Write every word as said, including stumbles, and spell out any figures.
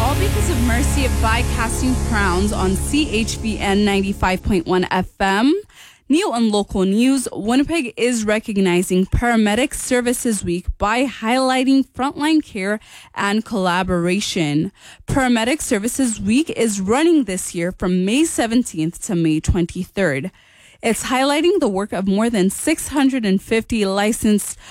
all because of Mercy by Casting Crowns on C H V N ninety-five point one F M. New and local news, Winnipeg is recognizing Paramedic Services Week by highlighting frontline care and collaboration. Paramedic Services Week is running this year from May seventeenth to May twenty-third. It's highlighting the work of more than six hundred fifty licensed